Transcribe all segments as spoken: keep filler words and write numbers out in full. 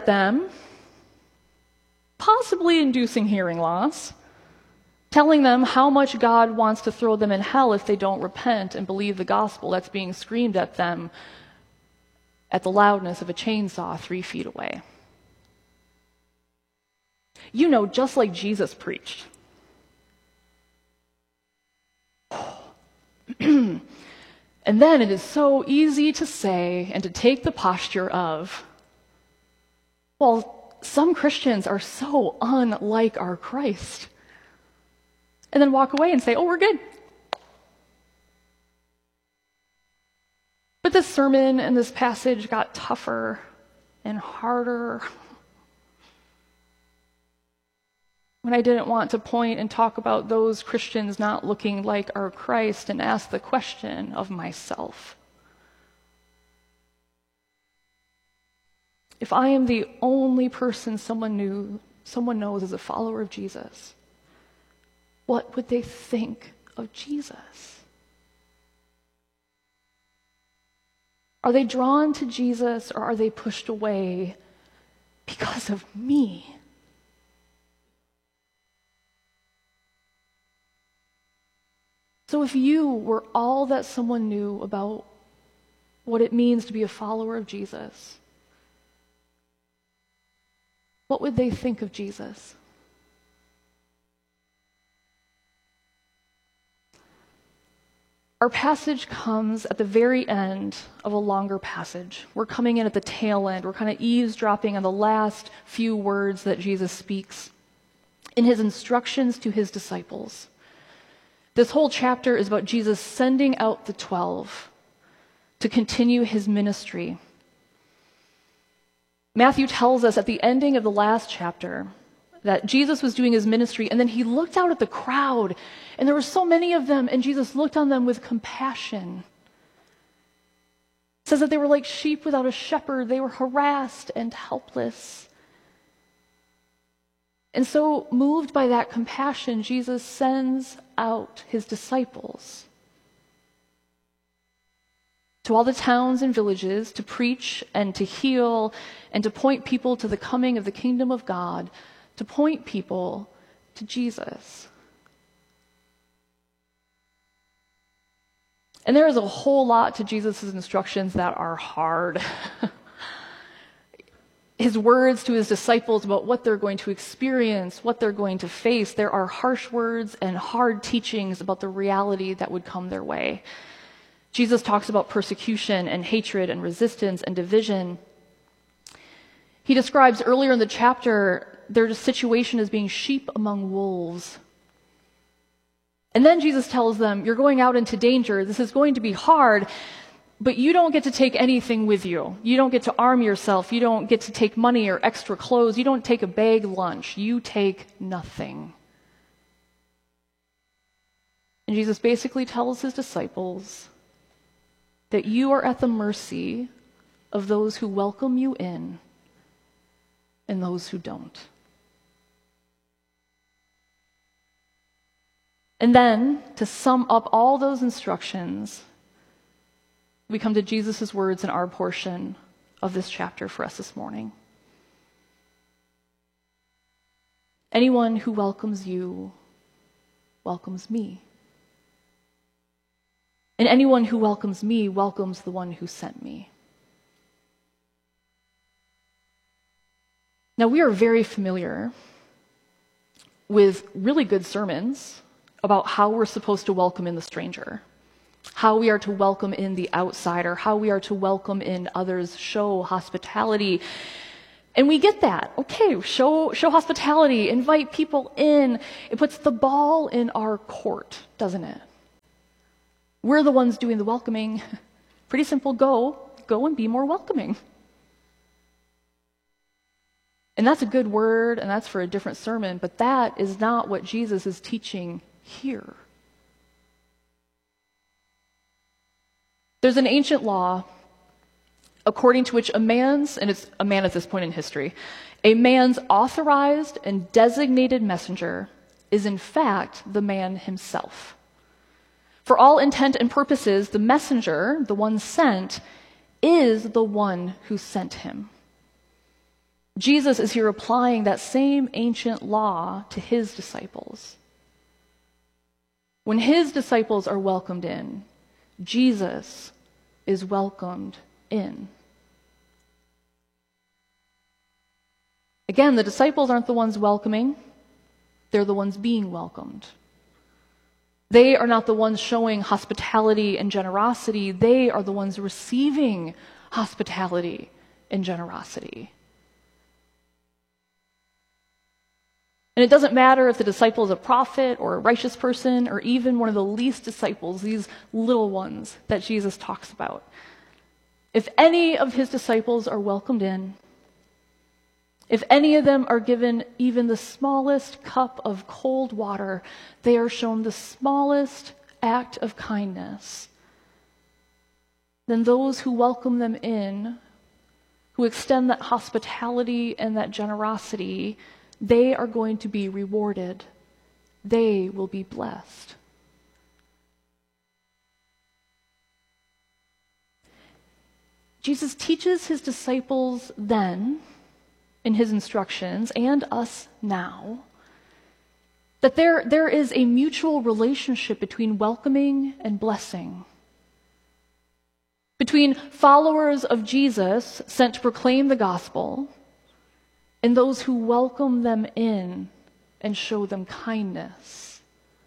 them, possibly inducing hearing loss, telling them how much God wants to throw them in hell if they don't repent and believe the gospel that's being screamed at them at the loudness of a chainsaw three feet away. You know, just like Jesus preached. And then it is so easy to say and to take the posture of, well, some Christians are so unlike our Christ. And then walk away and say, oh, we're good. But this sermon and this passage got tougher and harder when I didn't want to point and talk about those Christians not looking like our Christ and ask the question of myself. If I am the only person someone knew, someone knows as a follower of Jesus, what would they think of Jesus? Are they drawn to Jesus or are they pushed away because of me? So if you were all that someone knew about what it means to be a follower of Jesus, what would they think of Jesus? Our passage comes at the very end of a longer passage. We're coming in at the tail end. We're kind of eavesdropping on the last few words that Jesus speaks in his instructions to his disciples. This whole chapter is about Jesus sending out the twelve to continue his ministry. Matthew tells us at the ending of the last chapter that Jesus was doing his ministry, and then he looked out at the crowd, and there were so many of them, and Jesus looked on them with compassion. It says that they were like sheep without a shepherd. They were harassed and helpless. And so, moved by that compassion, Jesus sends out his disciples to all the towns and villages to preach and to heal and to point people to the coming of the kingdom of God, to point people to Jesus. And there is a whole lot to Jesus' instructions that are hard. His words to his disciples about what they're going to experience, what they're going to face. There are harsh words and hard teachings about the reality that would come their way. Jesus talks about persecution and hatred and resistance and division. He describes earlier in the chapter their situation as being sheep among wolves. And then Jesus tells them, you're going out into danger. This is going to be hard. But you don't get to take anything with you. You don't get to arm yourself. You don't get to take money or extra clothes. You don't take a bag lunch. You take nothing. And Jesus basically tells his disciples that you are at the mercy of those who welcome you in and those who don't. And then, to sum up all those instructions, we come to Jesus' words in our portion of this chapter for us this morning. Anyone who welcomes you welcomes me. And anyone who welcomes me welcomes the one who sent me. Now, we are very familiar with really good sermons about how we're supposed to welcome in the stranger, how we are to welcome in the outsider, how we are to welcome in others, show hospitality. And we get that. Okay, show, show hospitality, invite people in. It puts the ball in our court, doesn't it? We're the ones doing the welcoming. Pretty simple, go, go and be more welcoming. And that's a good word, and that's for a different sermon, but that is not what Jesus is teaching here. There's an ancient law according to which a man's, and it's a man at this point in history, a man's authorized and designated messenger is in fact the man himself. For all intent and purposes, the messenger, the one sent, is the one who sent him. Jesus is here applying that same ancient law to his disciples. When his disciples are welcomed in, Jesus is welcomed in. Again, the disciples aren't the ones welcoming, they're the ones being welcomed. They are not the ones showing hospitality and generosity, they are the ones receiving hospitality and generosity. And it doesn't matter if the disciple is a prophet or a righteous person or even one of the least disciples, these little ones that Jesus talks about. If any of his disciples are welcomed in, if any of them are given even the smallest cup of cold water, they are shown the smallest act of kindness, then those who welcome them in, who extend that hospitality and that generosity, they are going to be rewarded. They will be blessed. Jesus teaches his disciples then, in his instructions, and us now, that there, there is a mutual relationship between welcoming and blessing, between followers of Jesus sent to proclaim the gospel and those who welcome them in and show them kindness.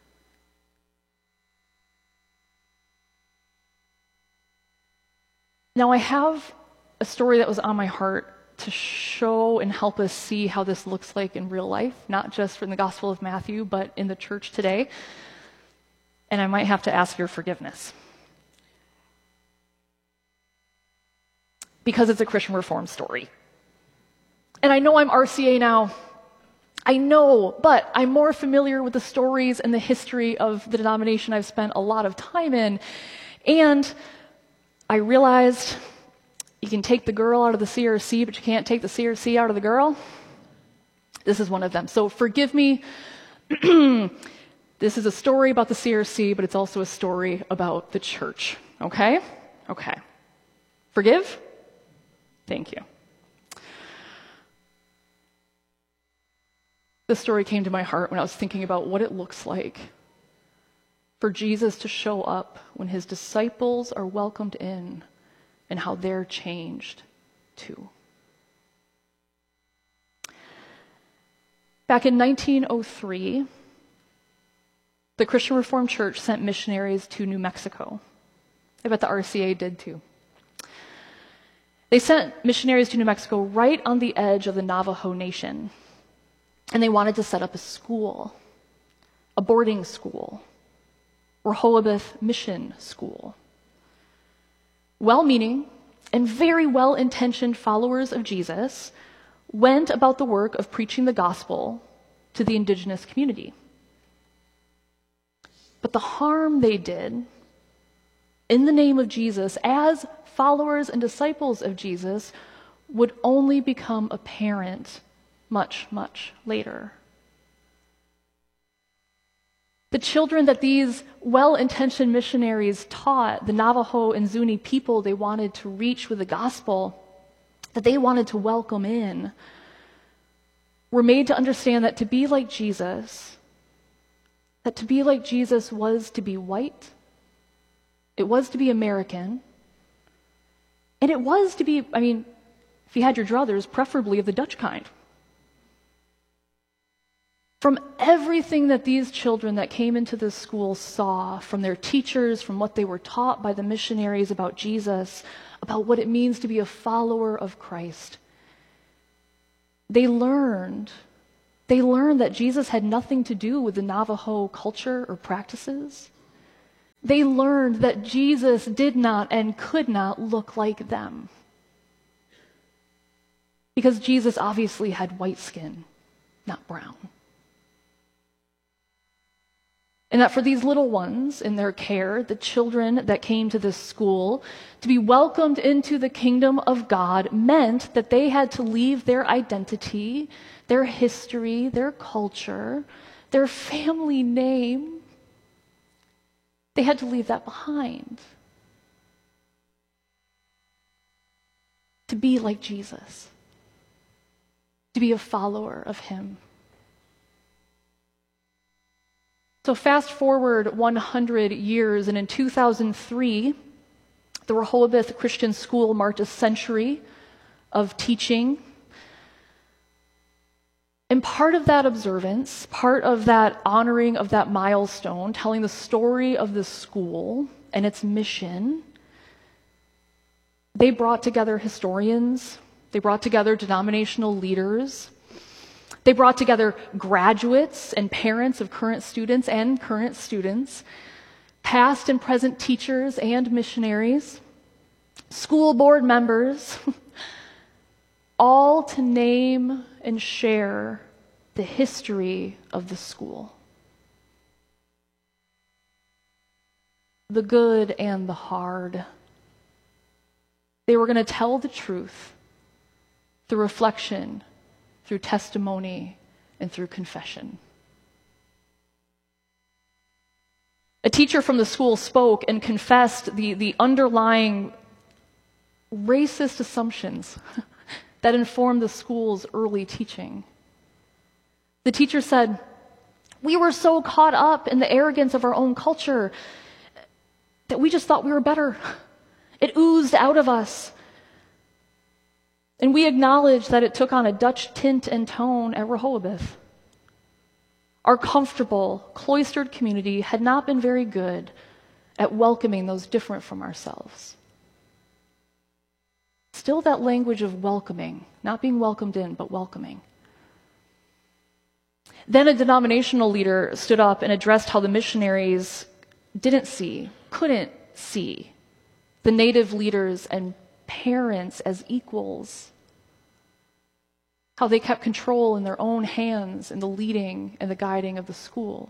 Now, I have a story that was on my heart to show and help us see how this looks like in real life, not just from the Gospel of Matthew, but in the church today. And I might have to ask your forgiveness, because it's a Christian Reformed story. And I know I'm R C A now. I know, but I'm more familiar with the stories and the history of the denomination I've spent a lot of time in. And I realized you can take the girl out of the C R C, but you can't take the C R C out of the girl. This is one of them. So forgive me. This is a story about the C R C, but it's also a story about the church. Okay? Okay. Forgive? Thank you. This story came to my heart when I was thinking about what it looks like for Jesus to show up when his disciples are welcomed in and how they're changed too. Back in nineteen oh three, the Christian Reformed Church sent missionaries to New Mexico. I bet the R C A did too. They sent missionaries to New Mexico right on the edge of the Navajo Nation. And they wanted to set up a school, a boarding school, Rehoboth Mission School. Well-meaning and very well-intentioned followers of Jesus went about the work of preaching the gospel to the indigenous community. But the harm they did in the name of Jesus as followers and disciples of Jesus would only become apparent much, much later. The children that these well-intentioned missionaries taught, the Navajo and Zuni people they wanted to reach with the gospel, that they wanted to welcome in, were made to understand that to be like Jesus, that to be like Jesus was to be white, it was to be American, and it was to be, I mean, if you had your druthers, preferably of the Dutch kind. From everything that these children that came into this school saw, from their teachers, from what they were taught by the missionaries about Jesus, about what it means to be a follower of Christ, they learned, they learned that Jesus had nothing to do with the Navajo culture or practices. They learned that Jesus did not and could not look like them. Because Jesus obviously had white skin, not brown. And that for these little ones in their care, the children that came to this school, to be welcomed into the kingdom of God meant that they had to leave their identity, their history, their culture, their family name. They had to leave that behind to be like Jesus. to be a follower of him. So fast forward one hundred years, and in two thousand three, the Rehoboth Christian School marked a century of teaching. And part of that observance, part of that honoring of that milestone, telling the story of the school and its mission, they brought together historians, they brought together denominational leaders, they brought together graduates and parents of current students and current students, past and present teachers and missionaries, school board members, all to name and share the history of the school. The good and the hard. They were going to tell the truth through reflection, through testimony, and through confession. A teacher from the school spoke and confessed the, the underlying racist assumptions that informed the school's early teaching. The teacher said, "We were so caught up in the arrogance of our own culture that we just thought we were better. It oozed out of us. And we acknowledged that it took on a Dutch tint and tone at Rehoboth. Our comfortable, cloistered community had not been very good at welcoming those different from ourselves." Still that language of welcoming, not being welcomed in, but welcoming. Then a denominational leader stood up and addressed how the missionaries didn't see, couldn't see the native leaders and parents as equals. How they kept control in their own hands in the leading and the guiding of the school.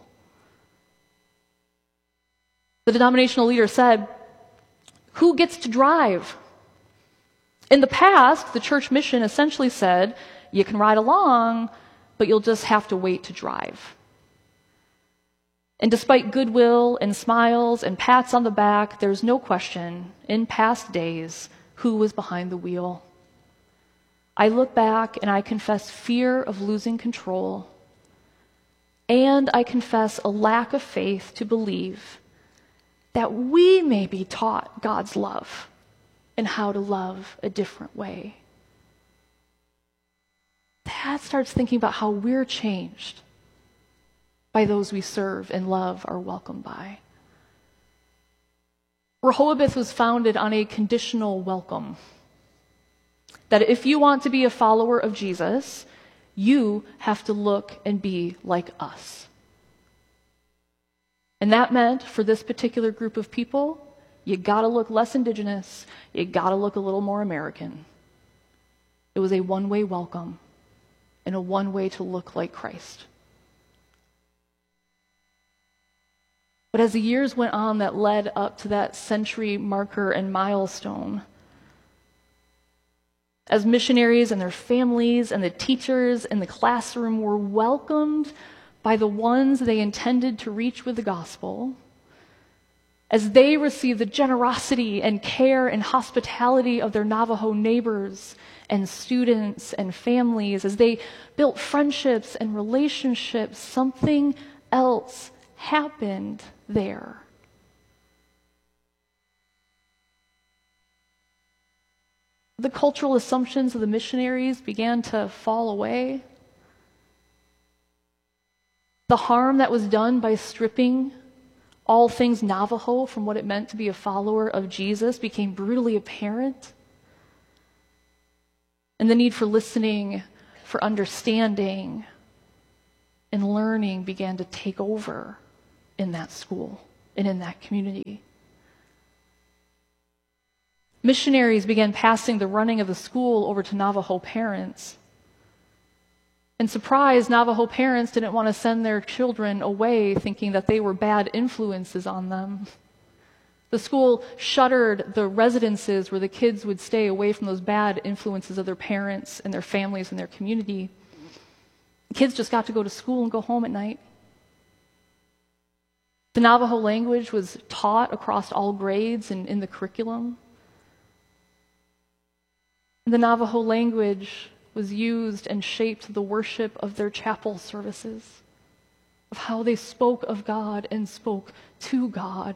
The denominational leader said, "Who gets to drive?" In the past, the church mission essentially said, you can ride along, but you'll just have to wait to drive. And despite goodwill and smiles and pats on the back, there's no question, in past days, who was behind the wheel. I look back and I confess fear of losing control, and I confess a lack of faith to believe that we may be taught God's love and how to love a different way. That starts thinking about how we're changed by those we serve and love are welcomed by. Rehoboth was founded on a conditional welcome. That if you want to be a follower of Jesus, you have to look and be like us. And that meant, for this particular group of people, you gotta look less indigenous, you gotta look a little more American. It was a one-way welcome and a one way to look like Christ. But as the years went on that led up to that century marker and milestone, as missionaries and their families and the teachers in the classroom were welcomed by the ones they intended to reach with the gospel, as they received the generosity and care and hospitality of their Navajo neighbors and students and families, as they built friendships and relationships, something else happened there. The cultural assumptions of the missionaries began to fall away. The harm that was done by stripping all things Navajo from what it meant to be a follower of Jesus became brutally apparent. And the need for listening, for understanding, and learning began to take over in that school and in that community. Missionaries began passing the running of the school over to Navajo parents. And surprised, Navajo parents didn't want to send their children away thinking that they were bad influences on them. The school shuttered the residences where the kids would stay away from those bad influences of their parents and their families and their community. The kids just got to go to school and go home at night. The Navajo language was taught across all grades and in the curriculum. The Navajo language was used and shaped the worship of their chapel services, of how they spoke of God and spoke to God.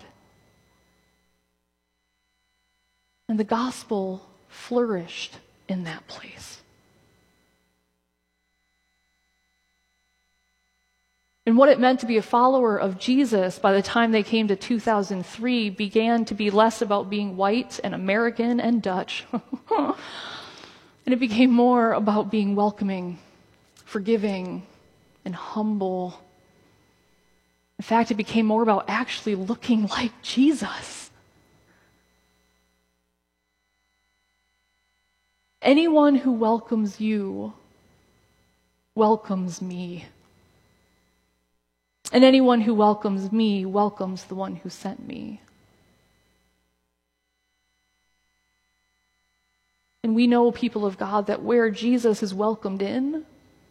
And the gospel flourished in that place. And what it meant to be a follower of Jesus by the time they came to two thousand three began to be less about being white and American and Dutch. And it became more about being welcoming, forgiving, and humble. In fact, it became more about actually looking like Jesus. Anyone who welcomes you welcomes me. And anyone who welcomes me welcomes the one who sent me. And we know, people of God, that where Jesus is welcomed in,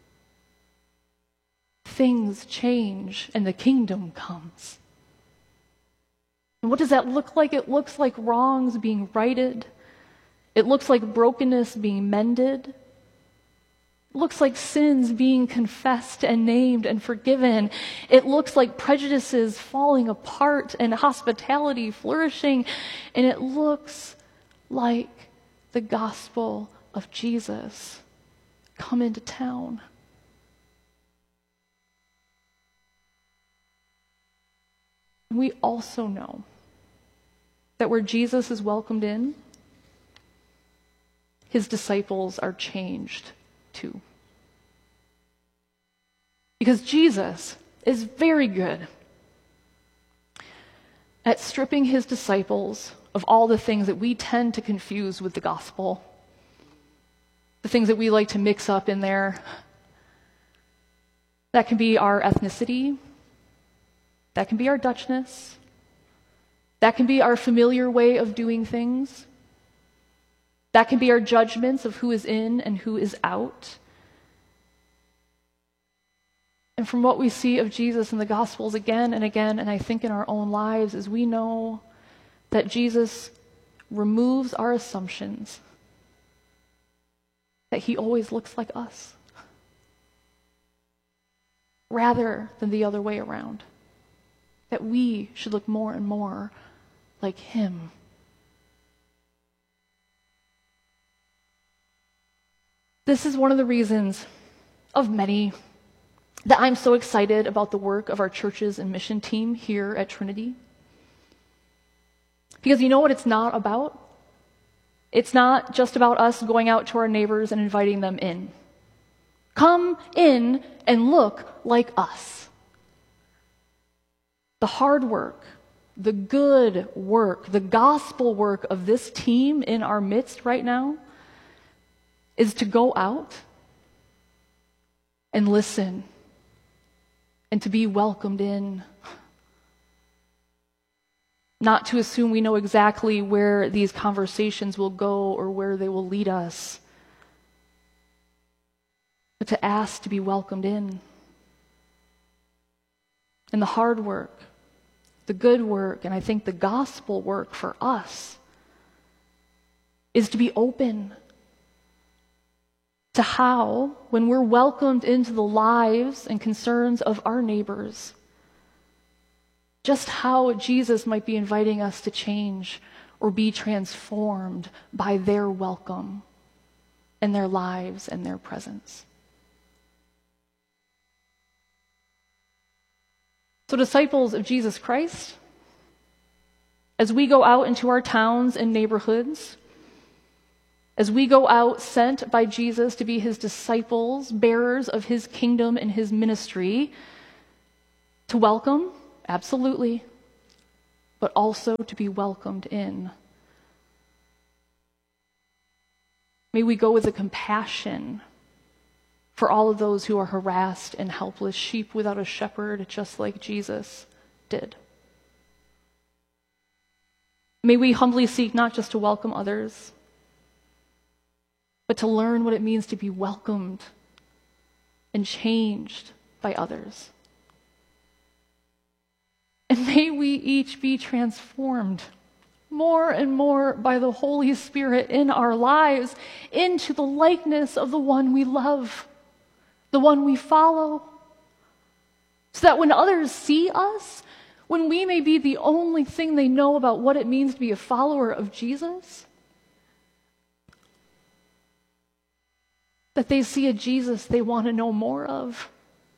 things change and the kingdom comes. And what does that look like? It looks like wrongs being righted. It looks like brokenness being mended. It looks like sins being confessed and named and forgiven. It looks like prejudices falling apart and hospitality flourishing. And it looks like the gospel of Jesus come into town. We also know that where Jesus is welcomed in, his disciples are changed too. Because Jesus is very good at stripping his disciples of all the things that we tend to confuse with the gospel, the things that we like to mix up in there. That can be our ethnicity. That can be our Dutchness. That can be our familiar way of doing things. That can be our judgments of who is in and who is out. And from what we see of Jesus in the Gospels again and again, and I think in our own lives, is we know that Jesus removes our assumptions that he always looks like us, rather than the other way around, that we should look more and more like him. This is one of the reasons, of many, that I'm so excited about the work of our churches and mission team here at Trinity. Because you know what it's not about? It's not just about us going out to our neighbors and inviting them in. Come in and look like us. The hard work, the good work, the gospel work of this team in our midst right now is to go out and listen and to be welcomed in. Not to assume we know exactly where these conversations will go or where they will lead us, but to ask to be welcomed in. And the hard work, the good work, and I think the gospel work for us is to be open to how, when we're welcomed into the lives and concerns of our neighbors, just how Jesus might be inviting us to change or be transformed by their welcome and their lives and their presence. So, disciples of Jesus Christ, as we go out into our towns and neighborhoods, as we go out sent by Jesus to be his disciples, bearers of his kingdom and his ministry, to welcome, absolutely, but also to be welcomed in. May we go with a compassion for all of those who are harassed and helpless, sheep without a shepherd, just like Jesus did. May we humbly seek not just to welcome others, but to learn what it means to be welcomed and changed by others. And may we each be transformed more and more by the Holy Spirit in our lives into the likeness of the one we love, the one we follow, so that when others see us, when we may be the only thing they know about what it means to be a follower of Jesus, that they see a Jesus they want to know more of.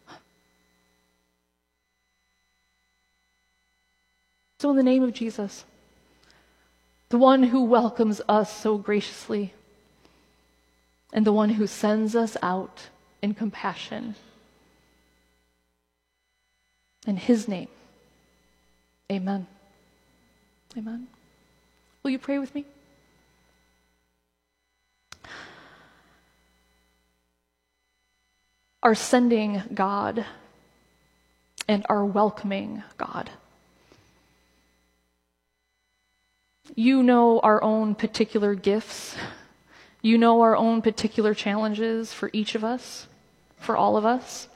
So in the name of Jesus, the one who welcomes us so graciously, and the one who sends us out in compassion, in his name, amen. Amen. Will you pray with me? Our sending God and our welcoming God, you know our own particular gifts. You know our own particular challenges for each of us, for all of us.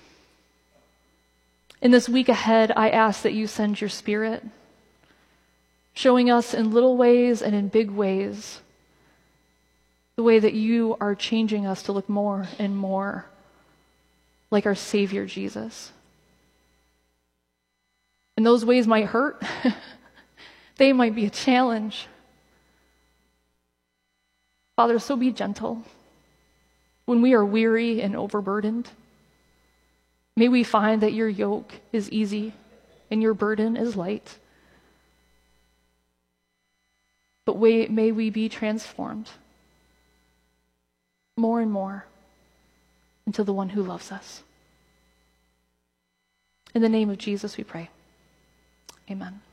In this week ahead, I ask that you send your Spirit, showing us in little ways and in big ways the way that you are changing us to look more and more like our Savior Jesus. And those ways might hurt. They might be a challenge. Father, so be gentle. When we are weary and overburdened, may we find that your yoke is easy and your burden is light. But may we be transformed more and more into the one who loves us. In the name of Jesus we pray. Amen.